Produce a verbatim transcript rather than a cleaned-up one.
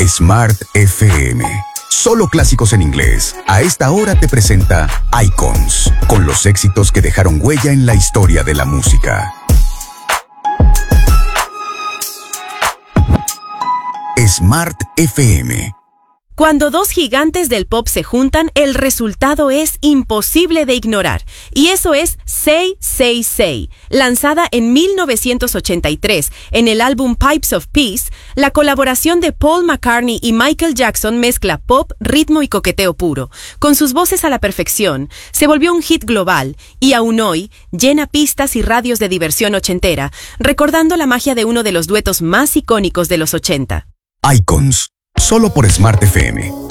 Smart F M. Solo clásicos en inglés. A esta hora te presenta Icons, con los éxitos que dejaron huella en la historia de la música. Smart F M. Cuando dos gigantes del pop se juntan, el resultado es imposible de ignorar. Y eso es Say, Say, Say. Lanzada en mil novecientos ochenta y tres en el álbum Pipes of Peace, la colaboración de Paul McCartney y Michael Jackson mezcla pop, ritmo y coqueteo puro. Con sus voces a la perfección, se volvió un hit global y aún hoy llena pistas y radios de diversión ochentera, recordando la magia de uno de los duetos más icónicos de los ochenta. Icons. Solo por Smart F M.